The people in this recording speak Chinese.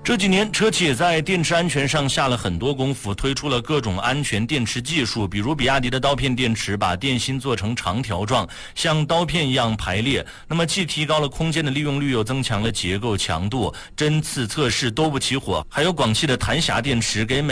这几年，车企也在电池安全上下了很多功夫，推出了各种安全电池技术，比如比亚迪的刀片电池，把电芯做成长条状，像刀片一样排列。那么既提高了空间的利用率，又增强了结构强度，针刺测试都不起火。还有广汽的弹匣电池，给每